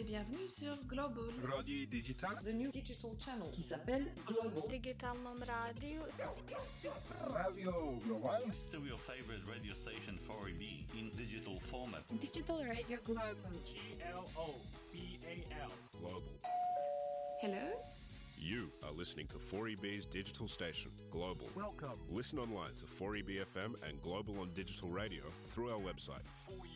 et bienvenue sur Global Radio Digital, the new digital channel qui s'appelle Global. Digitalnom radio. Radio Global. Still your favorite radio station 4EB in digital format. Digital Radio Global. GLOBAL. Global. Hello. You are listening to 4EB's digital station, Global. Welcome. Listen online to 4EB FM and Global on digital radio through our website. 4EB.